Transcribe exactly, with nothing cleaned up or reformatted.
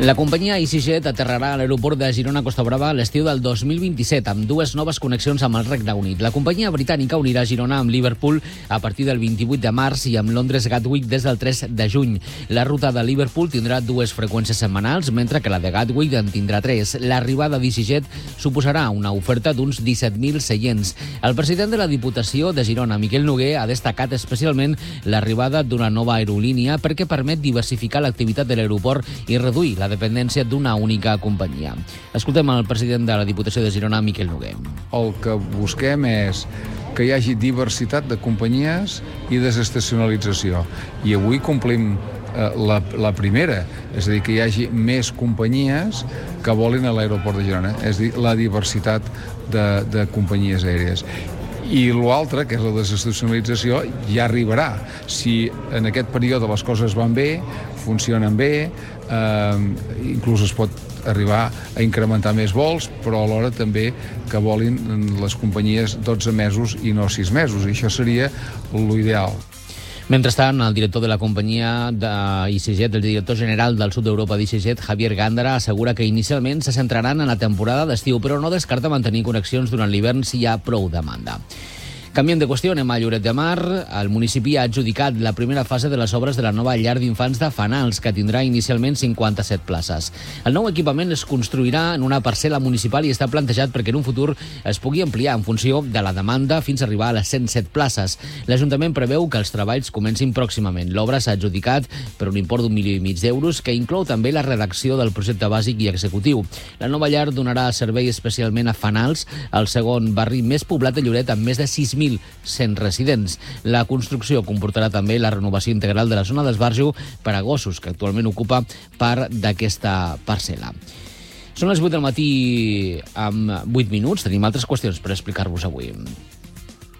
La companyia EasyJet aterrarà a l'aeroport de Girona-Costa Brava a l'estiu del dos mil vint-i-set, amb dues noves connexions amb el Regne Unit. La companyia britànica unirà Girona amb Liverpool a partir del vint-i-vuit de març i amb Londres Gatwick des del tres de juny. La ruta de Liverpool tindrà dues freqüències setmanals, mentre que la de Gatwick en tindrà tres. L'arribada d'EasyJet suposarà una oferta d'uns disset mil seients. El president de la Diputació de Girona, Miquel Noguer, ha destacat especialment l'arribada d'una nova aerolínia perquè permet diversificar l'activitat de l'aeroport i reduir la dependència d'una única companyia. Escoltem el president de la Diputació de Girona, Miquel Noguer. El que busquem és que hi hagi diversitat de companyies i desestacionalització. I avui complim eh, la, la primera, és a dir, que hi hagi més companyies que volin a l'aeroport de Girona, és a dir, la diversitat de, de companyies aèries. I l'altre, que és la desestacionalització, ja arribarà. Si en aquest període les coses van bé, funcionen bé, eh, inclús es pot arribar a incrementar més vols, però alhora també que volin les companyies dotze mesos i no sis mesos, i això seria l'ideal. Mentrestant, el director de la companyia d'EasyJet, el director general del sud d'Europa d'EasyJet, Javier Gándara, assegura que inicialment se centraran en la temporada d'estiu, però no descarta mantenir connexions durant l'hivern si hi ha prou demanda. Canviem de qüestió, anem a Lloret de Mar. El municipi ha adjudicat la primera fase de les obres de la nova llar d'infants de Fanals, que tindrà inicialment cinquanta-set places. El nou equipament es construirà en una parcel·la municipal i està plantejat perquè en un futur es pugui ampliar en funció de la demanda fins a arribar a les cent set places. L'Ajuntament preveu que els treballs comencin pròximament. L'obra s'ha adjudicat per un import d'un milió i mig d'euros, que inclou també la redacció del projecte bàsic i executiu. La nova llar donarà servei especialment a Fanals, el segon barri més poblat de Lloret, amb més de sis mil cent residents. La construcció comportarà també la renovació integral de la zona d'esbarjo per a gossos, que actualment ocupa part d'aquesta parcel·la. Són les vuit del matí amb vuit minuts. Tenim altres qüestions per explicar-vos avui.